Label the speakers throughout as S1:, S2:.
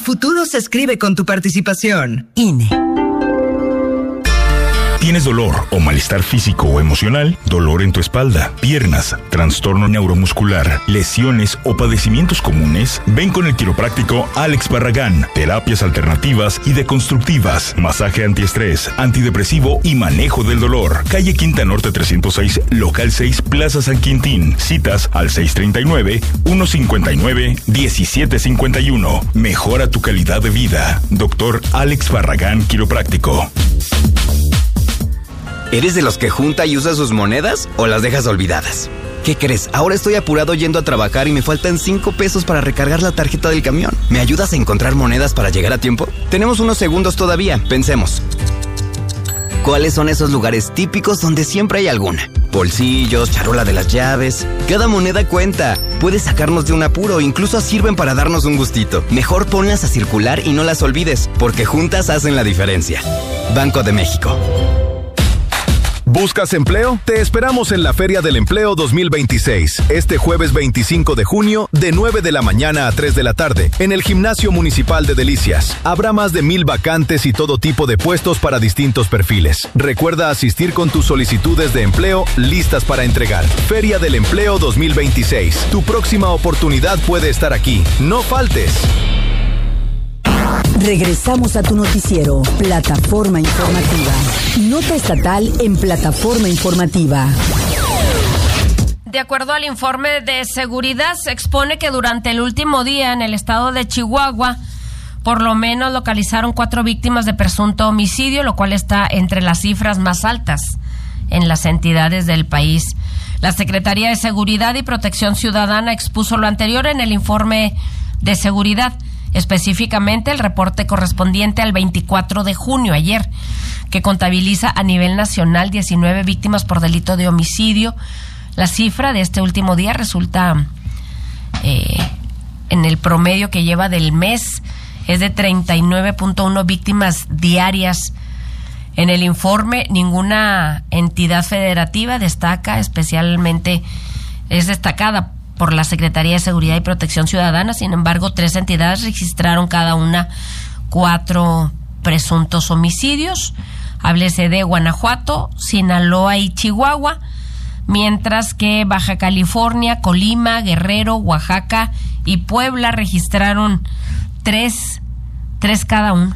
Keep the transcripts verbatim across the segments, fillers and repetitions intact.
S1: futuro se escribe con tu participación. I N E.
S2: ¿Tienes dolor o malestar físico o emocional? ¿Dolor en tu espalda, piernas, trastorno neuromuscular, lesiones o padecimientos comunes? Ven con el quiropráctico Alex Barragán. Terapias alternativas y deconstructivas, masaje antiestrés, antidepresivo y manejo del dolor. Calle Quinta Norte trescientos seis, local seis, Plaza San Quintín. Citas al seis treinta y nueve, ciento cincuenta y nueve, diecisiete cincuenta y uno. Mejora tu calidad de vida. Doctor Alex Barragán, quiropráctico.
S3: ¿Eres de los que junta y usa sus monedas o las dejas olvidadas? ¿Qué crees? Ahora estoy apurado yendo a trabajar y me faltan cinco pesos para recargar la tarjeta del camión. ¿Me ayudas a encontrar monedas para llegar a tiempo? Tenemos unos segundos todavía. Pensemos. ¿Cuáles son esos lugares típicos donde siempre hay alguna? Bolsillos, charola de las llaves. Cada moneda cuenta. Puede sacarnos de un apuro o incluso sirven para darnos un gustito. Mejor ponlas a circular y no las olvides, porque juntas hacen la diferencia. Banco de México.
S4: ¿Buscas empleo? Te esperamos en la Feria del Empleo dos mil veintiséis, este jueves veinticinco de junio, de nueve de la mañana a tres de la tarde, en el Gimnasio Municipal de Delicias. Habrá más de mil vacantes y todo tipo de puestos para distintos perfiles. Recuerda asistir con tus solicitudes de empleo listas para entregar. Feria del Empleo dos mil veintiséis. Tu próxima oportunidad puede estar aquí. No faltes.
S5: Regresamos a tu noticiero, Plataforma Informativa. Nota estatal en Plataforma Informativa.
S6: De acuerdo al informe de seguridad, se expone que durante el último día en el estado de Chihuahua, por lo menos localizaron cuatro víctimas de presunto homicidio, lo cual está entre las cifras más altas en las entidades del país. La Secretaría de Seguridad y Protección Ciudadana expuso lo anterior en el informe de seguridad. Específicamente el reporte correspondiente al veinticuatro de junio, ayer, que contabiliza a nivel nacional diecinueve víctimas por delito de homicidio. La cifra de este último día resulta eh, en el promedio que lleva del mes, es de treinta y nueve punto uno víctimas diarias. En el informe, ninguna entidad federativa destaca, especialmente es destacada por la Secretaría de Seguridad y Protección Ciudadana. Sin embargo, tres entidades registraron cada una cuatro presuntos homicidios. Háblese de Guanajuato, Sinaloa y Chihuahua, mientras que Baja California, Colima, Guerrero, Oaxaca y Puebla registraron tres, tres cada uno.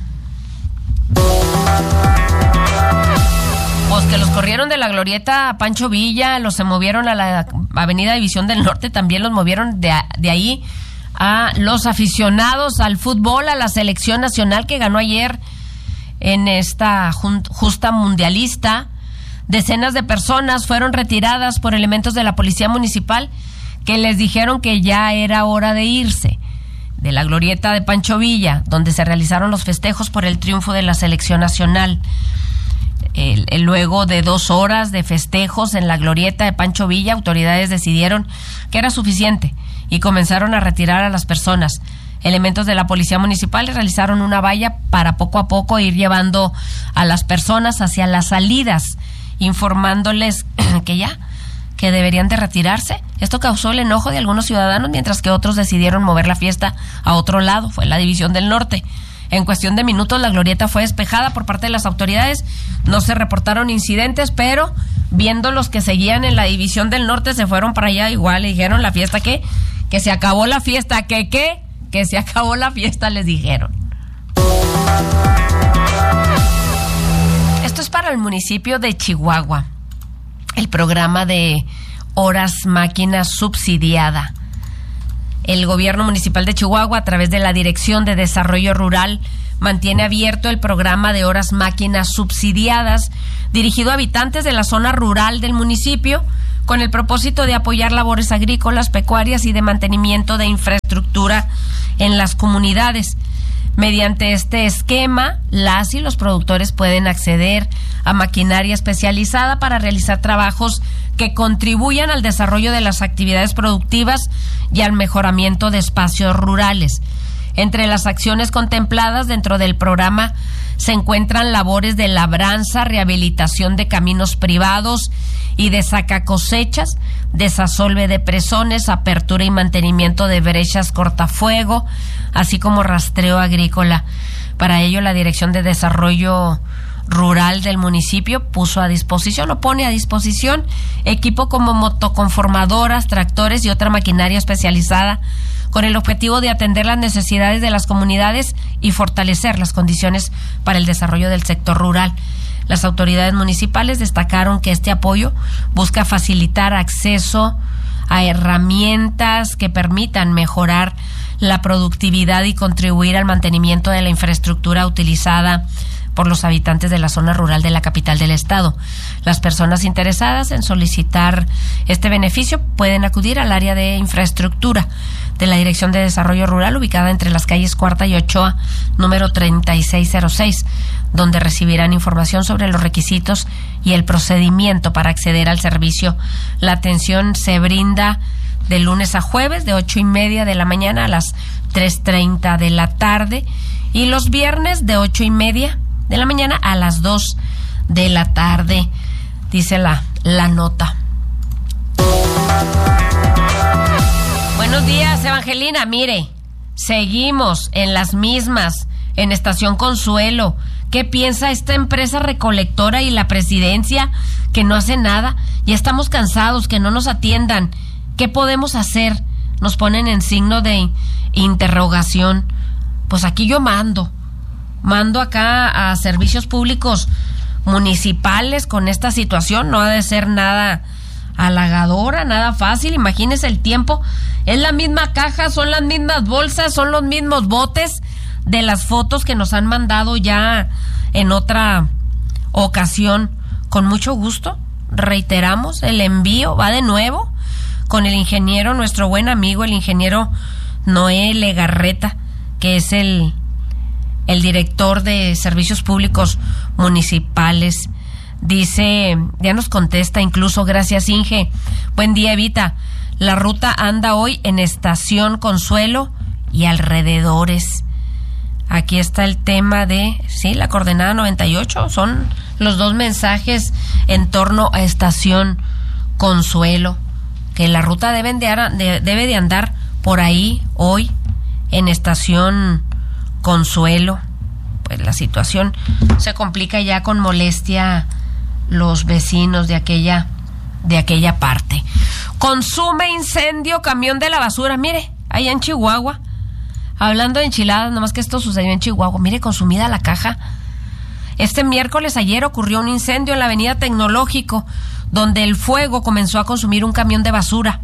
S6: Pues que los corrieron de la glorieta a Pancho Villa, los se movieron a la Avenida División del Norte, también los movieron de, de ahí a los aficionados al fútbol, a la selección nacional que ganó ayer en esta justa mundialista. Decenas de personas fueron retiradas por elementos de la policía municipal que les dijeron que ya era hora de irse de la glorieta de Pancho Villa, donde se realizaron los festejos por el triunfo de la selección nacional. El, el, luego de dos horas de festejos en la glorieta de Pancho Villa, autoridades decidieron que era suficiente y comenzaron a retirar a las personas. Elementos de la policía municipal realizaron una valla para poco a poco ir llevando a las personas hacia las salidas, informándoles que ya, que deberían de retirarse. Esto causó el enojo de algunos ciudadanos, mientras que otros decidieron mover la fiesta a otro lado, fue la División del Norte. En cuestión de minutos la glorieta fue despejada por parte de las autoridades, no se reportaron incidentes, pero viendo los que seguían en la División del Norte se fueron para allá igual, le dijeron la fiesta que, que se acabó la fiesta, que qué, que se acabó la fiesta, les dijeron. Esto es para el municipio de Chihuahua, el programa de horas máquina subsidiada. El gobierno municipal de Chihuahua, a través de la Dirección de Desarrollo Rural, mantiene abierto el programa de horas máquinas subsidiadas, dirigido a habitantes de la zona rural del municipio, con el propósito de apoyar labores agrícolas, pecuarias y de mantenimiento de infraestructura en las comunidades. Mediante este esquema, las y los productores pueden acceder a maquinaria especializada para realizar trabajos que contribuyan al desarrollo de las actividades productivas y al mejoramiento de espacios rurales. Entre las acciones contempladas dentro del programa se encuentran labores de labranza, rehabilitación de caminos privados y de sacacosechas, desasolve de presones, apertura y mantenimiento de brechas cortafuego, así como rastreo agrícola. Para ello, la Dirección de Desarrollo Rural del municipio puso a disposición o pone a disposición equipo como motoconformadoras, tractores y otra maquinaria especializada con el objetivo de atender las necesidades de las comunidades y fortalecer las condiciones para el desarrollo del sector rural. Las autoridades municipales destacaron que este apoyo busca facilitar acceso a herramientas que permitan mejorar la productividad y contribuir al mantenimiento de la infraestructura utilizada por los habitantes de la zona rural de la capital del estado. Las personas interesadas en solicitar este beneficio pueden acudir al área de infraestructura de la Dirección de Desarrollo Rural, ubicada entre las calles Cuarta y Ochoa, número treinta y seis cero seis, donde recibirán información sobre los requisitos y el procedimiento para acceder al servicio. La atención se brinda de lunes a jueves, de ocho y media de la mañana a las tres treinta de la tarde, y los viernes de ocho y media de la mañana a las dos de la tarde, dice la, la nota. Buenos días, Evangelina. Mire, seguimos en las mismas, en Estación Consuelo. ¿Qué piensa esta empresa recolectora y la presidencia que no hace nada? Ya estamos cansados, que no nos atiendan. ¿Qué podemos hacer? Nos ponen en signo de interrogación. Pues aquí yo mando. Mando acá a servicios públicos municipales con esta situación. No ha de ser nada halagadora, nada fácil. Imagínese el tiempo. Es la misma caja, son las mismas bolsas, son los mismos botes de las fotos que nos han mandado ya en otra ocasión. Con mucho gusto, reiteramos, el envío va de nuevo con el ingeniero, nuestro buen amigo, el ingeniero Noé Legarreta, que es el el director de Servicios Públicos Municipales. Dice, ya nos contesta incluso, gracias Inge. Buen día, Evita. La ruta anda hoy en Estación Consuelo y alrededores. Aquí está el tema de, sí, la coordenada noventa y ocho. Son los dos mensajes en torno a Estación Consuelo, que la ruta deben de, de, debe de andar por ahí hoy en Estación Consuelo. Pues la situación se complica ya con molestia los vecinos de aquella de aquella parte. Consume incendio camión de la basura. Mire, allá en Chihuahua, hablando de enchiladas, nomás que esto sucedió en Chihuahua. Mire, consumida la caja. Este miércoles ayer ocurrió un incendio en la avenida Tecnológico, donde el fuego comenzó a consumir un camión de basura.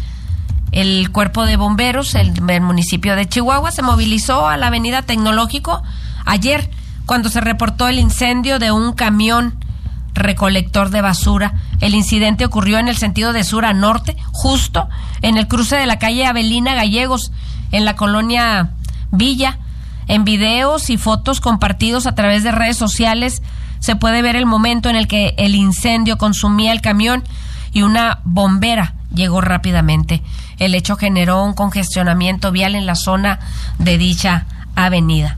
S6: El cuerpo de bomberos, el, el municipio de Chihuahua, se movilizó a la avenida Tecnológico ayer cuando se reportó el incendio de un camión recolector de basura. El incidente ocurrió en el sentido de sur a norte, justo en el cruce de la calle Avelina Gallegos, en la colonia Villa. En videos y fotos compartidos a través de redes sociales se puede ver el momento en el que el incendio consumía el camión y una bombera llegó rápidamente. El hecho generó un congestionamiento vial en la zona de dicha avenida.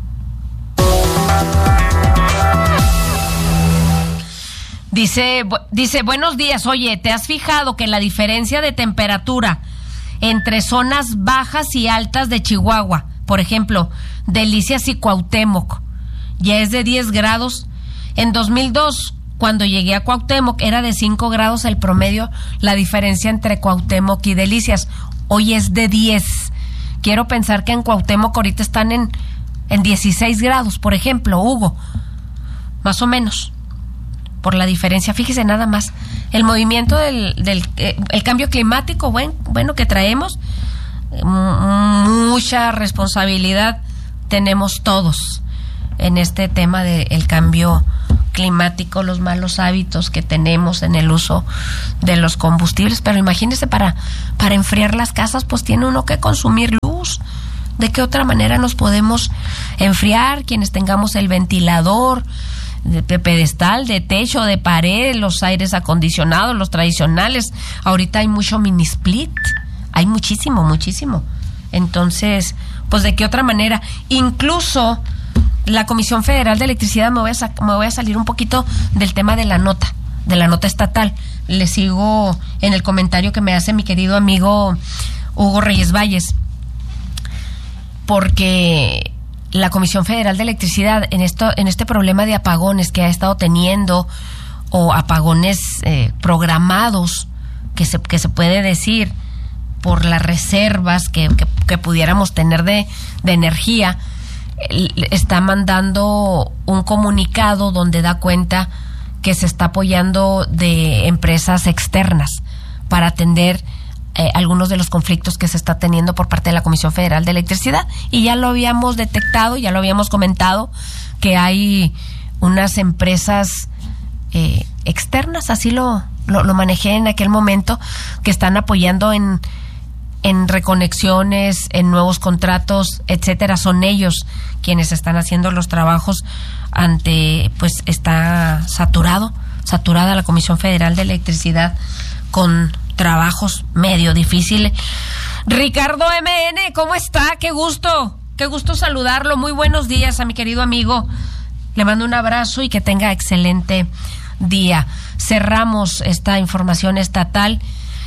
S6: Dice, dice, buenos días, oye, ¿te has fijado que la diferencia de temperatura entre zonas bajas y altas de Chihuahua, por ejemplo, Delicias y Cuauhtémoc, ya es de diez grados? En dos mil dos, cuando llegué a Cuauhtémoc, era de cinco grados el promedio, la diferencia entre Cuauhtémoc y Delicias. Hoy es de diez. Quiero pensar que en Cuauhtémoc ahorita están en, en dieciséis grados, por ejemplo, Hugo, más o menos, por la diferencia. Fíjese nada más, el movimiento del, del eh, el cambio climático, bueno, bueno que traemos, mucha responsabilidad tenemos todos en este tema del cambio climático, los malos hábitos que tenemos en el uso de los combustibles. Pero imagínese, para, para enfriar las casas, pues tiene uno que consumir luz. ¿De qué otra manera nos podemos enfriar? Quienes tengamos el ventilador de pedestal, de techo, de pared, los aires acondicionados, los tradicionales. Ahorita hay mucho mini split, hay muchísimo, muchísimo. Entonces, pues de qué otra manera. Incluso la Comisión Federal de Electricidad, me voy a, me voy a salir un poquito del tema de la nota, de la nota estatal. Le sigo en el comentario que me hace mi querido amigo Hugo Reyes Valles, porque la Comisión Federal de Electricidad en esto, en este problema de apagones que ha estado teniendo, o apagones eh, programados, que se, que se puede decir, por las reservas que, que, que pudiéramos tener de, de energía, está mandando un comunicado donde da cuenta que se está apoyando de empresas externas para atender eh, algunos de los conflictos que se está teniendo por parte de la Comisión Federal de Electricidad. Y ya lo habíamos detectado, ya lo habíamos comentado, que hay unas empresas eh, externas, así lo, lo, lo manejé en aquel momento, que están apoyando en en reconexiones, en nuevos contratos, etcétera. Son ellos quienes están haciendo los trabajos ante, pues está saturado, saturada la Comisión Federal de Electricidad con trabajos medio difíciles. Ricardo M N, ¿cómo está? Qué gusto, qué gusto saludarlo. Muy buenos días a mi querido amigo. Le mando un abrazo y que tenga excelente día. Cerramos esta información estatal.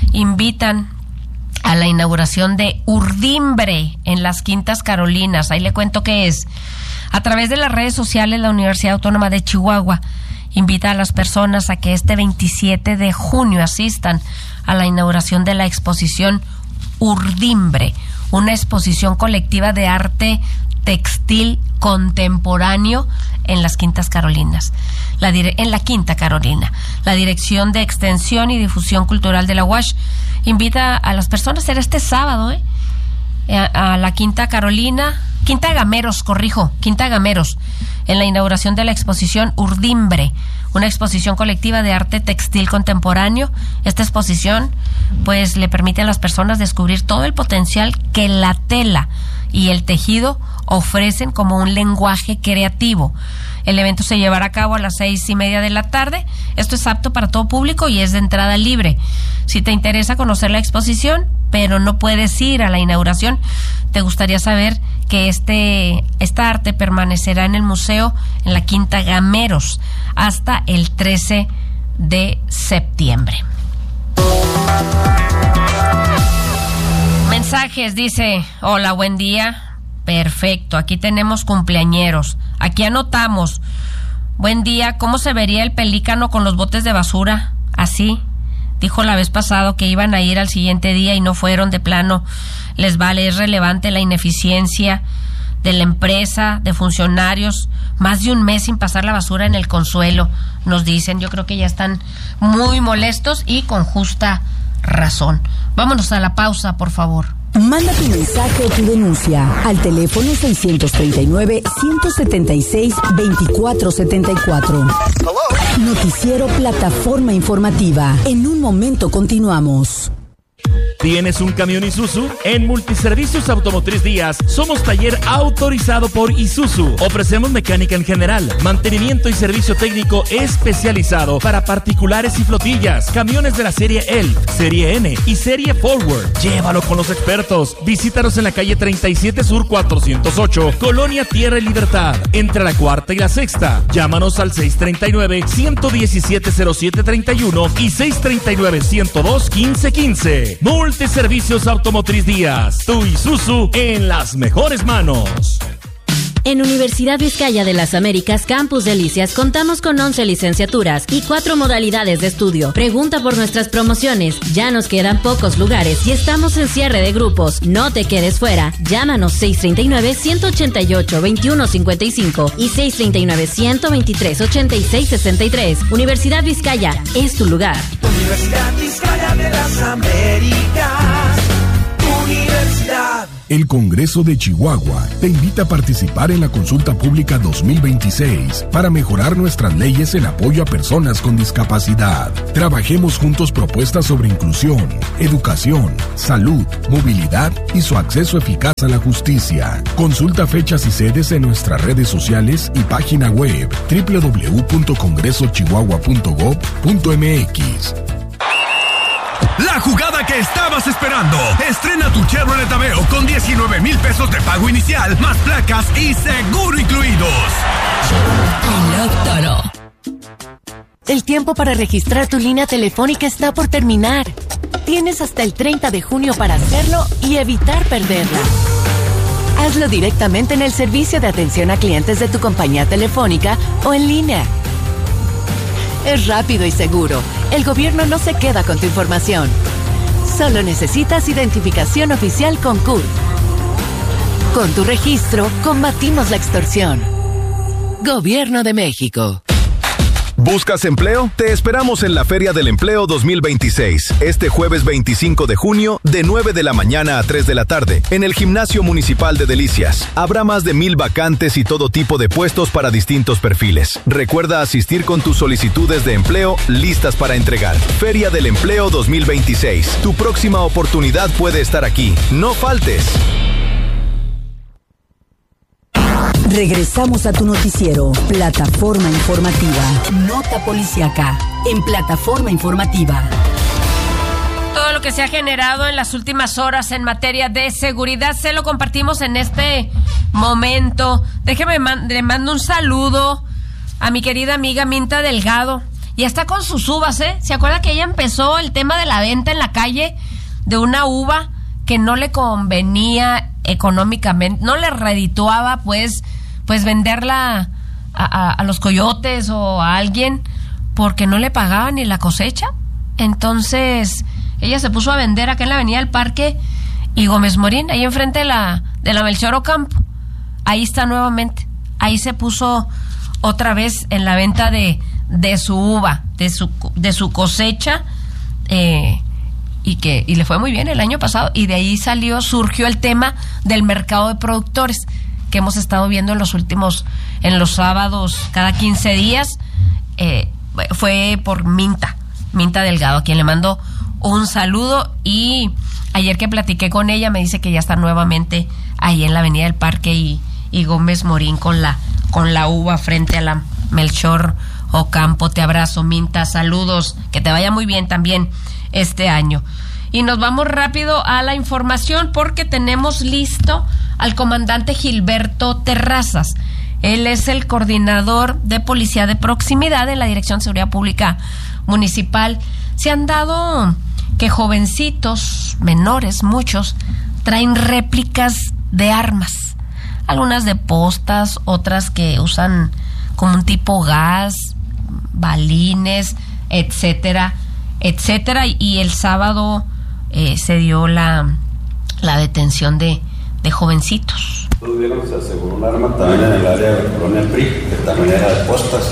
S6: Invitan a la inauguración de Urdimbre en las Quintas Carolinas. Ahí le cuento qué es. A través de las redes sociales, la Universidad Autónoma de Chihuahua invita a las personas a que este veintisiete de junio asistan a la inauguración de la exposición Urdimbre, una exposición colectiva de arte textil contemporáneo en las Quintas Carolinas, la dire- en la Quinta Carolina. La Dirección de Extensión y Difusión Cultural de la U A S H invita a las personas, será este sábado, ¿eh? a, a la Quinta Carolina, Quinta Gameros, corrijo, Quinta Gameros, en la inauguración de la exposición Urdimbre, una exposición colectiva de arte textil contemporáneo. Esta exposición, pues, le permite a las personas descubrir todo el potencial que la tela y el tejido ofrecen como un lenguaje creativo. El evento se llevará a cabo a las seis y media de la tarde. Esto es apto para todo público y es de entrada libre. Si te interesa conocer la exposición, pero no puedes ir a la inauguración, te gustaría saber que este esta arte permanecerá en el museo en la Quinta Gameros hasta el trece de septiembre. Mensajes, dice: hola, buen día. Perfecto, aquí tenemos cumpleañeros. Aquí anotamos: buen día, ¿cómo se vería el pelícano con los botes de basura? Así. Dijo la vez pasado que iban a ir al siguiente día y no fueron, de plano. Les vale, es relevante la ineficiencia de la empresa, de funcionarios. Más de un mes sin pasar la basura en el Consuelo, nos dicen. Yo creo que ya están muy molestos y con justa razón. Vámonos a la pausa, por favor.
S5: Manda tu mensaje o tu denuncia al teléfono seiscientos treinta y nueve, ciento setenta y seis, veinticuatro setenta y cuatro. Noticiero Plataforma Informativa. En un momento continuamos.
S7: ¿Tienes un camión Isuzu? En Multiservicios Automotriz Díaz somos taller autorizado por Isuzu. Ofrecemos mecánica en general, mantenimiento y servicio técnico especializado para particulares y flotillas, camiones de la serie Elf, serie N y serie Forward. Llévalo con los expertos. Visítanos en la calle treinta y siete Sur cuatrocientos ocho, Colonia Tierra y Libertad, entre la cuarta y la sexta. Llámanos al seis treinta y nueve, ciento diecisiete, cero siete treinta y uno y seis treinta y nueve, ciento dos, quince quince. Multiservicios Automotriz Díaz, tu Isuzu en las mejores manos.
S8: En Universidad Vizcaya de las Américas, Campus Delicias, contamos con once licenciaturas y cuatro modalidades de estudio. Pregunta por nuestras promociones. Ya nos quedan pocos lugares y estamos en cierre de grupos. No te quedes fuera. Llámanos seis treinta y nueve, ciento ochenta y ocho, veintiuno cincuenta y cinco y seis treinta y nueve, ciento veintitrés, ochenta y seis sesenta y tres. Universidad Vizcaya es tu lugar.
S9: Universidad Vizcaya de las Américas. Universidad.
S10: El Congreso de Chihuahua te invita a participar en la Consulta Pública dos mil veintiséis para mejorar nuestras leyes en apoyo a personas con discapacidad. Trabajemos juntos propuestas sobre inclusión, educación, salud, movilidad y su acceso eficaz a la justicia. Consulta fechas y sedes en nuestras redes sociales y página web doble u doble u doble u punto congreso chihuahua punto gob punto m x.
S11: La jugada que estabas esperando. Estrena tu Chevrolet Aveo con diecinueve mil pesos de pago inicial, más placas y seguro incluidos.
S12: Electro. El tiempo para registrar tu línea telefónica está por terminar. Tienes hasta el treinta de junio para hacerlo y evitar perderla. Hazlo directamente en el servicio de atención a clientes de tu compañía telefónica o en línea. Es rápido y seguro. El gobierno no se queda con tu información. Solo necesitas identificación oficial con C U R. Con tu registro, combatimos la extorsión. Gobierno de México.
S4: ¿Buscas empleo? Te esperamos en la Feria del Empleo dos mil veintiséis, este jueves veinticinco de junio, de nueve de la mañana a tres de la tarde, en el Gimnasio Municipal de Delicias. Habrá más de mil vacantes y todo tipo de puestos para distintos perfiles. Recuerda asistir con tus solicitudes de empleo listas para entregar. Feria del Empleo dos mil veintiséis. Tu próxima oportunidad puede estar aquí. No faltes.
S5: Regresamos a tu noticiero, Plataforma Informativa. Nota policíaca en Plataforma Informativa.
S6: Todo lo que se ha generado en las últimas horas en materia de seguridad se lo compartimos en este momento. Déjeme, man- le mando un saludo a mi querida amiga Minta Delgado. Ya está con sus uvas, ¿eh? ¿Se acuerda que ella empezó el tema de la venta en la calle de una uva que no le convenía económicamente, no le redituaba, pues... pues venderla a, a, a los coyotes o a alguien porque no le pagaban ni la cosecha? Entonces ella se puso a vender acá en la avenida del Parque y Gómez Morín, ahí enfrente de la, de la Melchor Ocampo. Ahí está nuevamente, ahí se puso otra vez en la venta de, de su uva, de su, de su cosecha, eh, y que y le fue muy bien el año pasado, y de ahí salió, surgió el tema del mercado de productores que hemos estado viendo en los últimos, en los sábados, cada quince días. Eh, fue por Minta, Minta Delgado, a quien le mando un saludo, y ayer que platiqué con ella me dice que ya está nuevamente ahí en la avenida del Parque y, y Gómez Morín con la, con la uva frente a la Melchor Ocampo. Te abrazo, Minta, saludos, que te vaya muy bien también este año. Y nos vamos rápido a la información porque tenemos listo al comandante Gilberto Terrazas. Él es el coordinador de Policía de Proximidad en la Dirección de Seguridad Pública Municipal. Se han dado que jovencitos, menores, muchos, traen réplicas de armas. Algunas de postas, otras que usan como un tipo gas, balines, etcétera, etcétera. Y el sábado eh, se dio la, la detención de de jovencitos.
S13: Tuvieron, se aseguró un arma también en el área de la colonia P R I, que también era de postas.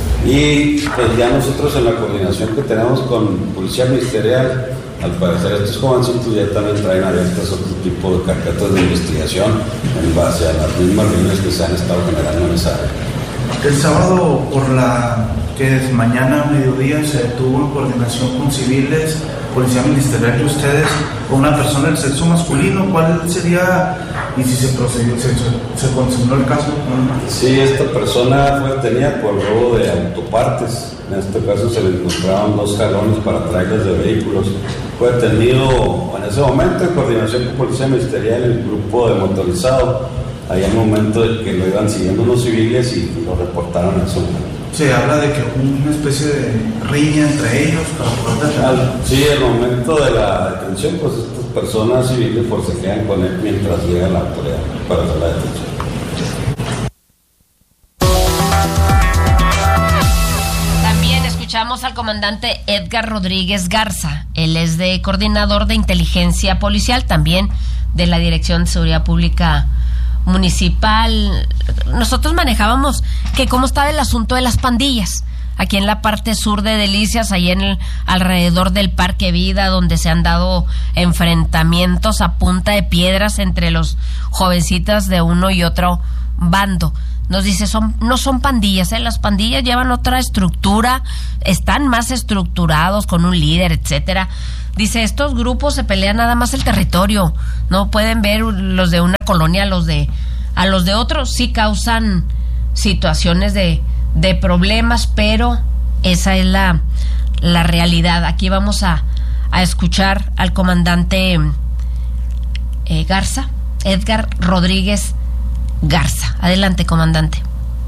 S13: Y pues ya nosotros en la coordinación que tenemos con Policía Ministerial, al parecer estos jovencitos ya también traen abiertas otro tipo de carpetas de investigación en base a las mismas reuniones que se han estado generando en esa área.
S14: El sábado por la que es mañana, mediodía, se detuvo en coordinación con civiles, Policía Ministerial y ustedes, con una persona del sexo masculino. ¿Cuál sería, y si se procedió, se, se consignó el caso?
S13: Sí, esta persona fue detenida por robo de autopartes. En este caso se le encontraron dos jalones para trailers de vehículos. Fue detenido en ese momento en coordinación con Policía Ministerial y el grupo de motorizado. Ahí al momento de que lo iban siguiendo unos civiles y lo reportaron en su momento.
S14: Se habla de que hubo una especie de riña entre ellos para poder detener.
S13: Sí, el momento de la detención, pues estas personas civiles forcejean con él mientras llega la autoridad para hacer la detención.
S6: También escuchamos al comandante Edgar Rodríguez Garza. Él es de coordinador de inteligencia policial, también de la Dirección de Seguridad Pública Municipal. Nosotros manejábamos que cómo estaba el asunto de las pandillas aquí en la parte sur de Delicias, ahí en el alrededor del Parque Vida, donde se han dado enfrentamientos a punta de piedras entre los jovencitas de uno y otro bando. Nos dice, son no son pandillas, ¿eh? Las pandillas llevan otra estructura, están más estructurados con un líder, etcétera. Dice, estos grupos se pelean nada más el territorio, no pueden ver los de una colonia a los de a los de otros, sí causan situaciones de, de problemas, pero esa es la, la realidad. Aquí vamos a, a escuchar al comandante eh, Garza, Edgar Rodríguez Garza. Adelante, comandante.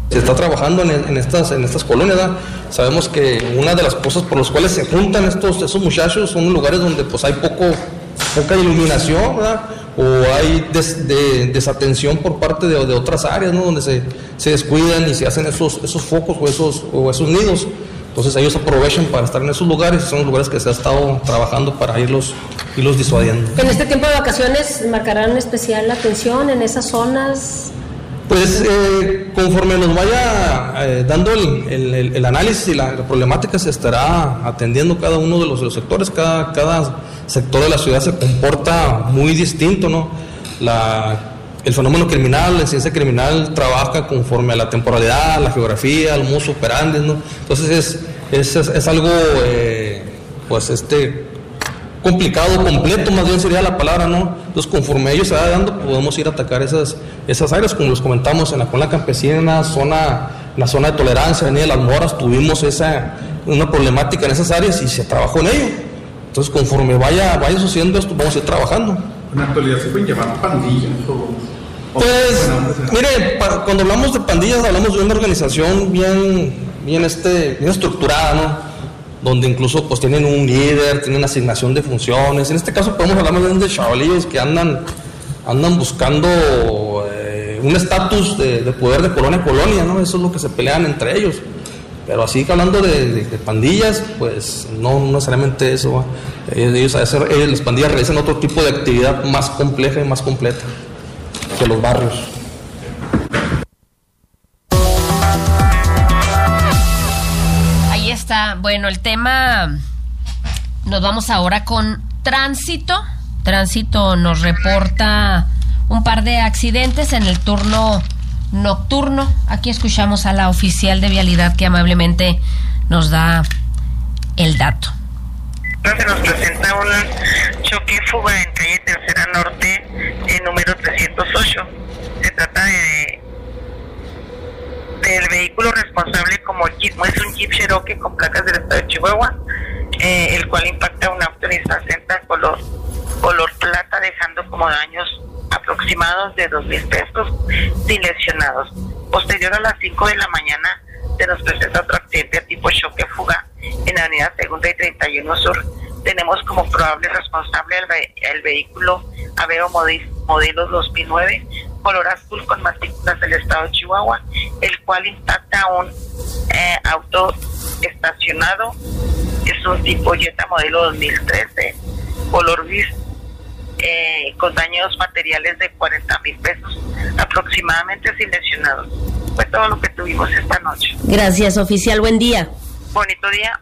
S15: Se está trabajando en, en, estas, en estas colonias, ¿verdad? Sabemos que una de las cosas por las cuales se juntan estos, estos muchachos son lugares donde pues hay poco, poca iluminación, ¿verdad? O hay des, de, desatención por parte de, de otras áreas, ¿no? Donde se, se descuidan y se hacen esos, esos focos o esos, o esos nidos. Entonces ellos aprovechan para estar en esos lugares, son los lugares que se ha estado trabajando para irlos, irlos disuadiendo.
S6: ¿En este tiempo de vacaciones marcarán especial atención en esas zonas?
S15: Pues eh, conforme nos vaya eh, dando el, el, el análisis y la, la problemática, se estará atendiendo cada uno de los, de los sectores. Cada, cada sector de la ciudad se comporta muy distinto, ¿no? La, el fenómeno criminal, la ciencia criminal trabaja conforme a la temporalidad, la geografía, el modus operandi, ¿no? Entonces es, es, es, es algo eh, pues este complicado, completo, más bien sería la palabra, ¿no? Entonces, conforme ellos se va dando, podemos ir a atacar esas, esas áreas, como los comentamos, en la zona campesina, zona, la zona de tolerancia, Avenida de las Moras, tuvimos esa, una problemática en esas áreas y se trabajó en ello. Entonces, conforme vaya, vaya sucediendo esto, vamos a ir trabajando.
S14: ¿En la actualidad se pueden llevar pandillas o...?
S15: Pues, mire, pa, cuando hablamos de pandillas, hablamos de una organización bien, bien, este, bien estructurada, ¿no? Donde incluso pues tienen un líder, tienen asignación de funciones. En este caso podemos hablar más bien de chavalillos que andan, andan buscando eh, un estatus de, de poder de colonia a colonia, ¿no? Eso es lo que se pelean entre ellos. Pero así que hablando de, de, de pandillas, pues no, no necesariamente eso. Ellos, ellos, hacer, ellos, las pandillas realizan otro tipo de actividad más compleja y más completa que los barrios.
S6: Bueno, el tema, nos vamos ahora con tránsito. Tránsito nos reporta un par de accidentes en el turno nocturno. Aquí escuchamos a la oficial de vialidad que amablemente nos da el dato.
S16: Se nos presenta un choque fuga en calle Tercera Norte, en número trescientos ocho. Se trata de del vehículo responsable como Jeep, es un Jeep Cherokee con placas del estado de Chihuahua, eh, el cual impacta a un auto Nissan Sentra color, color plata, dejando como daños aproximados de dos mil pesos sin lesionados. Posterior a las cinco de la mañana se nos presenta otro accidente tipo choque fuga en la avenida Segunda y treinta y uno Sur. Tenemos como probable responsable el, ve- el vehículo Aveo modelo dos mil nueve, color azul con matrículas del estado de Chihuahua, el cual impacta a un eh, auto estacionado. Es un tipo Jetta modelo dos mil trece, color gris, eh, con daños materiales de cuarenta mil pesos, aproximadamente sin lesionados. Fue todo lo que tuvimos esta noche.
S6: Gracias, oficial. Buen día.
S16: Bonito día.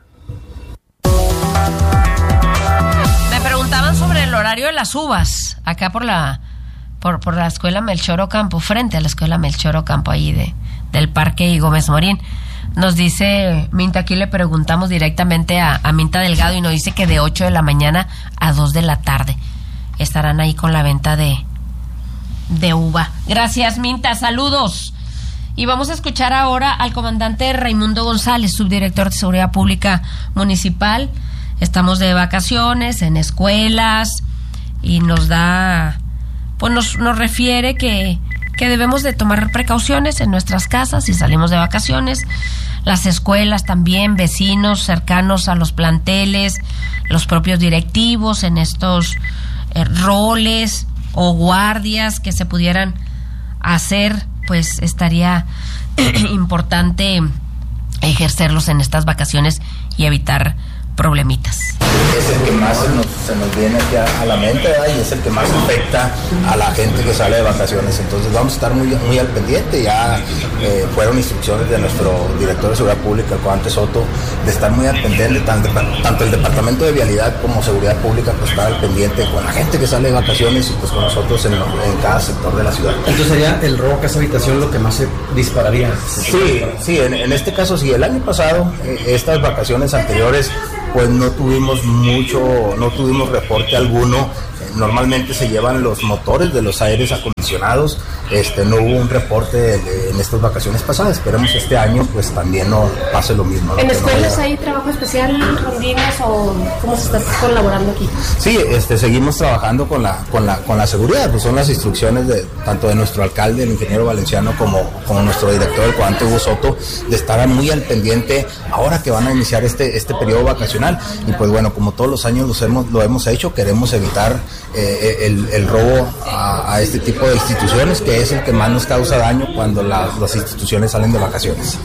S6: Me preguntaban sobre el horario de las uvas, acá por la por, por la escuela Melchor Ocampo, frente a la escuela Melchor Ocampo, ahí de, del Parque y Gómez Morín. Nos dice Minta, aquí le preguntamos directamente a, a Minta Delgado y nos dice que de ocho de la mañana a dos de la tarde estarán ahí con la venta de, de uva. Gracias, Minta, saludos. Y vamos a escuchar ahora al comandante Raimundo González, subdirector de Seguridad Pública Municipal. Estamos de vacaciones en escuelas y nos da, pues nos, nos refiere que, que debemos de tomar precauciones en nuestras casas si salimos de vacaciones. Las escuelas también, vecinos cercanos a los planteles, los propios directivos en estos eh, roles o guardias que se pudieran hacer, pues estaría importante ejercerlos en estas vacaciones y evitar problemitas.
S17: Es el que más se nos, se nos viene aquí a, a la mente, ¿verdad? Y es el que más afecta a la gente que sale de vacaciones. Entonces vamos a estar muy, muy al pendiente. Ya eh, fueron instrucciones de nuestro director de Seguridad Pública, Coante Soto, de estar muy al pendiente, tanto, tanto el Departamento de Vialidad como Seguridad Pública, pues estar al pendiente con la gente que sale de vacaciones y pues con nosotros en, en cada sector de la ciudad.
S18: Entonces sería el robo a casa habitación lo que más se dispararía.
S17: Sí, sí, en, en este caso sí. El año pasado, eh, estas vacaciones anteriores, pues no tuvimos mucho, no tuvimos reporte alguno, normalmente se llevan los motores de los aires acondicionados. Este, no hubo un reporte de, de, en estas vacaciones pasadas. Esperemos este año pues también no pase lo mismo, ¿no?
S19: ¿En escuelas
S17: no haya...
S19: hay trabajo especial, rondines, o cómo se está colaborando aquí?
S17: Sí, este, seguimos trabajando con la, con la, con la seguridad, pues son las instrucciones de tanto de nuestro alcalde, el ingeniero Valenciano, como, como nuestro director, el comandante Hugo Soto, de estar muy al pendiente ahora que van a iniciar este, este periodo vacacional. Y pues bueno, como todos los años los hemos, lo hemos hecho, queremos evitar eh, el, el robo a, a este tipo de instituciones, que es el que más nos causa daño cuando la, las instituciones salen de vacaciones.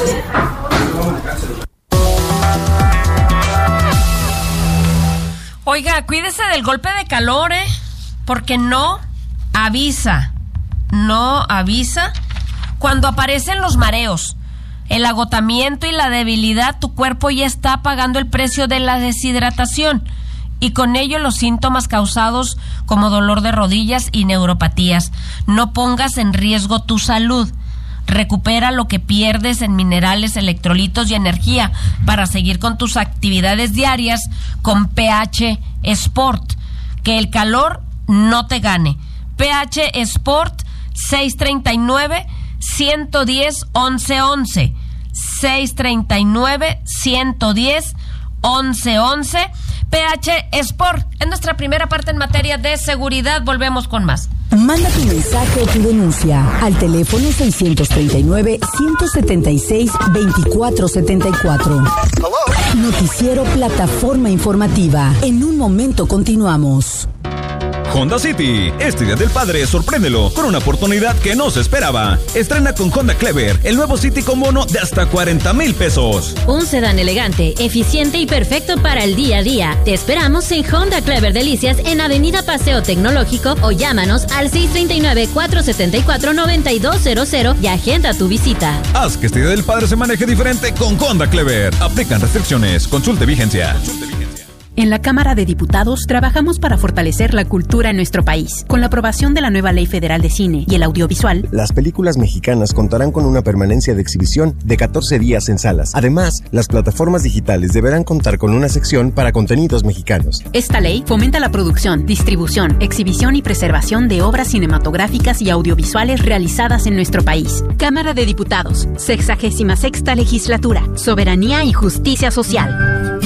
S6: Oiga, cuídese del golpe de calor, ¿eh? Porque no avisa, no avisa cuando aparecen los mareos, el agotamiento y la debilidad. Tu cuerpo ya está pagando el precio de la deshidratación y con ello los síntomas causados como dolor de rodillas y neuropatías. No pongas en riesgo tu salud. Recupera lo que pierdes en minerales, electrolitos y energía para seguir con tus actividades diarias con pH Sport. Que el calor no te gane. pH Sport seis treinta y nueve, ciento diez, once once. seis treinta y nueve, ciento diez, once once. pH Sport. En nuestra primera parte en materia de seguridad, volvemos con más.
S5: Manda tu mensaje o tu denuncia al teléfono seiscientos treinta y nueve, ciento setenta y seis, veinticuatro setenta y cuatro. Noticiero Plataforma Informativa. En un momento continuamos.
S20: Honda City. Este Día del Padre, sorpréndelo con una oportunidad que no se esperaba. Estrena con Honda Clever el nuevo City con bono de hasta cuarenta mil pesos.
S8: Un sedán elegante, eficiente y perfecto para el día a día. Te esperamos en Honda Clever Delicias en Avenida Paseo Tecnológico o llámanos al seis treinta y nueve, cuatrocientos setenta y cuatro, noventa y dos cero cero y agenda tu visita.
S20: Haz que este Día del Padre se maneje diferente con Honda Clever. Aplican restricciones. Consulte vigencia.
S21: En la Cámara de Diputados trabajamos para fortalecer la cultura en nuestro país. Con la aprobación de la nueva Ley Federal de Cine y el Audiovisual,
S22: las películas mexicanas contarán con una permanencia de exhibición de catorce días en salas. Además, las plataformas digitales deberán contar con una sección para contenidos mexicanos.
S21: Esta ley fomenta la producción, distribución, exhibición y preservación de obras cinematográficas y audiovisuales realizadas en nuestro país. Cámara de Diputados, sexagésima sexta legislatura, soberanía y justicia social.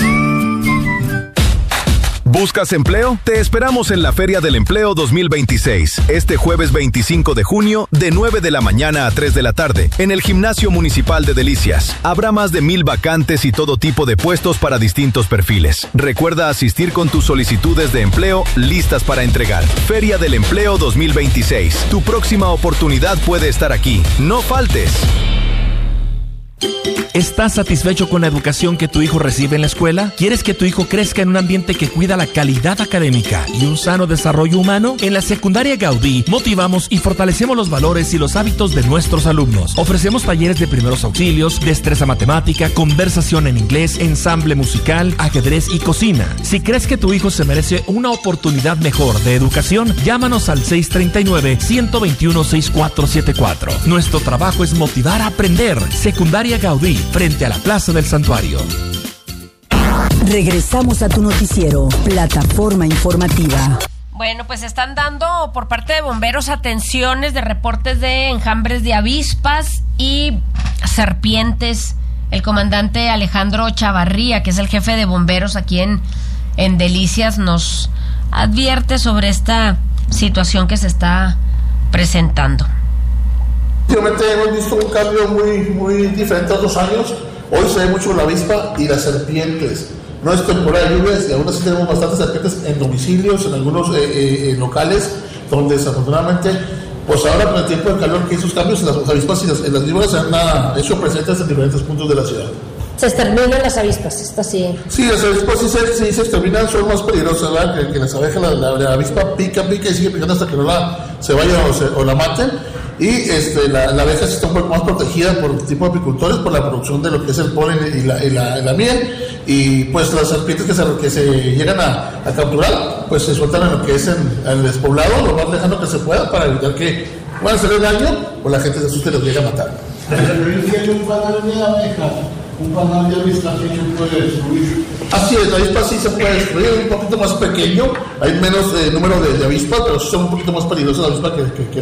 S4: ¿Buscas empleo? Te esperamos en la Feria del Empleo dos mil veintiséis, este jueves veinticinco de junio, de nueve de la mañana a tres de la tarde, en el Gimnasio Municipal de Delicias. Habrá más de mil vacantes y todo tipo de puestos para distintos perfiles. Recuerda asistir con tus solicitudes de empleo listas para entregar. Feria del Empleo dos mil veintiséis. Tu próxima oportunidad puede estar aquí. No faltes.
S7: ¿Estás satisfecho con la educación que tu hijo recibe en la escuela? ¿Quieres que tu hijo crezca en un ambiente que cuida la calidad académica y un sano desarrollo humano? En la Secundaria Gaudí motivamos y fortalecemos los valores y los hábitos de nuestros alumnos. Ofrecemos talleres de primeros auxilios, destreza matemática, conversación en inglés, ensamble musical, ajedrez y cocina. Si crees que tu hijo se merece una oportunidad mejor de educación, llámanos al seis treinta y nueve, ciento veintiuno, sesenta y cuatro setenta y cuatro. Nuestro trabajo es motivar a aprender. Secundaria Gaudí, frente a la Plaza del Santuario.
S5: Regresamos a tu noticiero, Plataforma Informativa.
S6: Bueno, pues están dando por parte de bomberos atenciones de reportes de enjambres de avispas y serpientes. El comandante Alejandro Chavarría, que es el jefe de bomberos aquí en, en Delicias, nos advierte sobre esta situación que se está presentando.
S23: Últimamente hemos visto un cambio muy, muy diferente a otros años. Hoy se ve mucho la avispa y las serpientes. No es temporada de lluvias y aún así tenemos bastantes serpientes en domicilios, en algunos eh, eh, locales, donde desafortunadamente, pues ahora con el tiempo de calor que esos cambios, las avispas y las, las víboras se han uh, hecho presentes en diferentes puntos de la ciudad.
S19: Se exterminan las avispas, está así.
S23: Sí, las avispas sí se, sí se exterminan, son más peligrosas, ¿verdad? Que, que las abejas, la, la, la avispa pica, pica y sigue picando hasta que no la, se vaya o, se, o la maten. Y este, la, la abeja sí está un poco más protegida por el tipo de apicultores, por la producción de lo que es el polen y la, y la, y la miel. Y pues las serpientes que se, que se llegan a, a capturar, pues se sueltan en lo que es en, en el despoblado, lo más lejano que se pueda, para evitar que puedan hacer daño o la gente se asuste y los llegue a matar.
S24: Pero yo entiendo un panel de abeja
S23: un panal de avispa sí se puede destruir. Así es, la avispa sí se puede destruir, es un poquito más pequeño, hay menos eh, número de, de avispas, pero son un poquito más peligrosas las avispas que, que, que